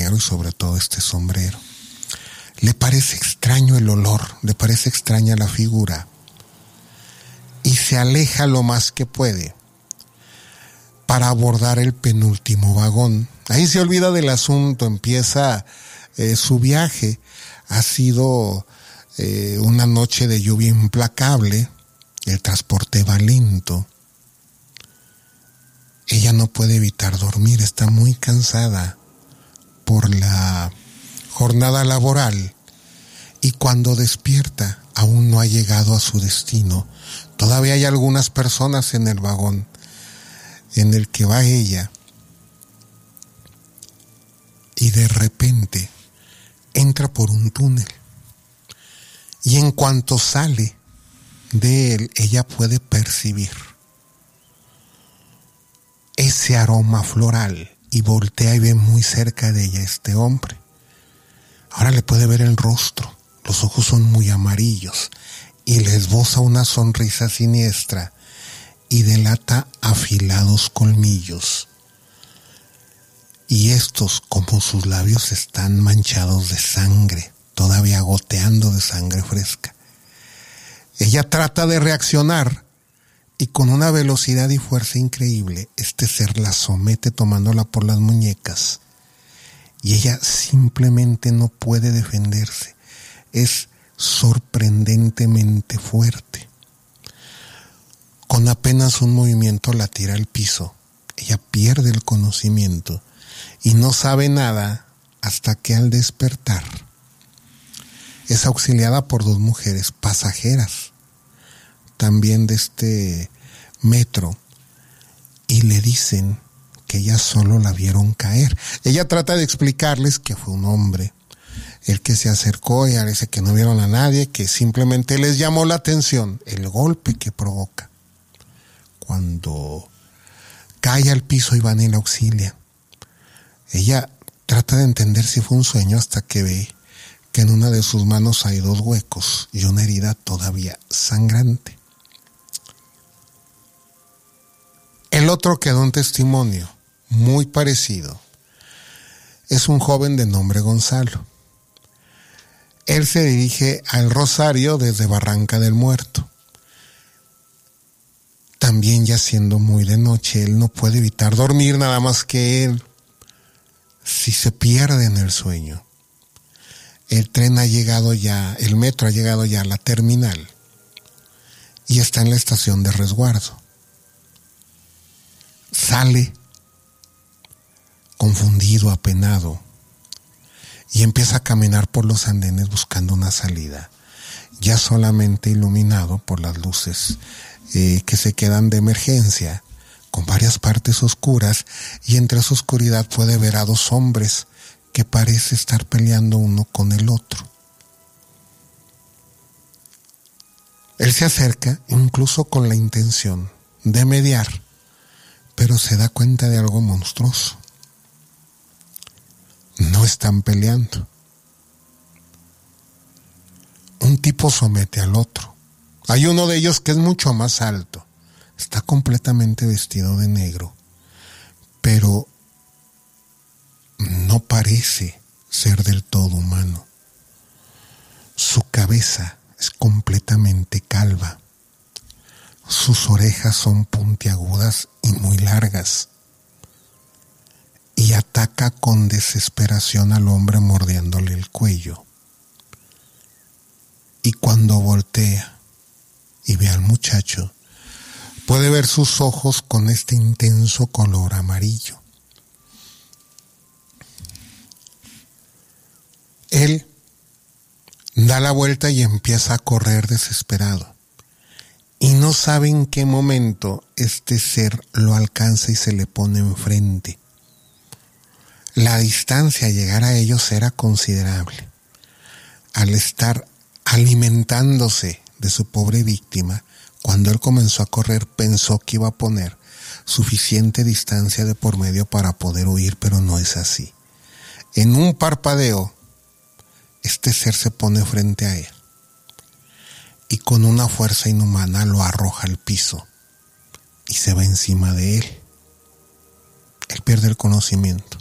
negro y sobre todo este sombrero. Le parece extraño el olor, le parece extraña la figura y se aleja lo más que puede para abordar el penúltimo vagón. Ahí se olvida del asunto, empieza su viaje. Ha sido una noche de lluvia implacable, el transporte va lento. Ella no puede evitar dormir, está muy cansada por la jornada laboral y cuando despierta aún no ha llegado a su destino. Todavía hay algunas personas en el vagón en el que va ella y de repente entra por un túnel y en cuanto sale de él ella puede percibir ese aroma floral y voltea y ve muy cerca de ella este hombre. Ahora le puede ver el rostro, los ojos son muy amarillos y le esboza una sonrisa siniestra y delata afilados colmillos. Y estos, como sus labios, están manchados de sangre, todavía goteando de sangre fresca. Ella trata de reaccionar y con una velocidad y fuerza increíble, este ser la somete tomándola por las muñecas. Y ella simplemente no puede defenderse. Es sorprendentemente fuerte. Con apenas un movimiento la tira al piso. Ella pierde el conocimiento y no sabe nada hasta que al despertar es auxiliada por dos mujeres pasajeras también de este metro y le dicen que ellas solo la vieron caer. Ella trata de explicarles que fue un hombre el que se acercó y parece que no vieron a nadie, que simplemente les llamó la atención el golpe que provoca. Cuando cae al piso y van y la auxilia, ella trata de entender si fue un sueño hasta que ve que en una de sus manos hay dos huecos y una herida todavía sangrante. El otro que da un testimonio muy parecido es un joven de nombre Gonzalo. Él se dirige al Rosario desde Barranca del Muerto. También ya siendo muy de noche, él no puede evitar dormir, nada más que él, si se pierde en el sueño. El tren ha llegado ya, el metro ha llegado ya a la terminal y está en la estación de resguardo. Sale confundido, apenado, y empieza a caminar por los andenes buscando una salida, ya solamente iluminado por las luces que se quedan de emergencia, con varias partes oscuras, y entre esa oscuridad puede ver a dos hombres que parece estar peleando uno con el otro. Él se acerca incluso con la intención de mediar, pero se da cuenta de algo monstruoso. No están peleando. Un tipo somete al otro. Hay uno de ellos que es mucho más alto. Está completamente vestido de negro, pero no parece ser del todo humano. Su cabeza es completamente calva. Sus orejas son puntiagudas y muy largas. Y ataca con desesperación al hombre mordiéndole el cuello. Y cuando voltea y ve al muchacho, puede ver sus ojos con este intenso color amarillo. Él da la vuelta y empieza a correr desesperado. Y no sabe en qué momento este ser lo alcanza y se le pone enfrente. La distancia a llegar a ellos era considerable. Al estar alimentándose de su pobre víctima, cuando él comenzó a correr pensó que iba a poner suficiente distancia de por medio para poder huir, pero no es así. En un parpadeo, este ser se pone frente a él y con una fuerza inhumana lo arroja al piso y se va encima de él. Él pierde el conocimiento.